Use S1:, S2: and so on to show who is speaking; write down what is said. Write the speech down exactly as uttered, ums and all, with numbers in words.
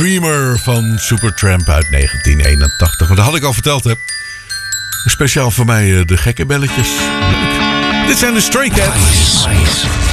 S1: Dreamer van Supertramp uit negentien eenentachtig. Maar dat had ik al verteld, hè. Speciaal voor mij de gekke belletjes. Leuk. Dit zijn de Stray Cats.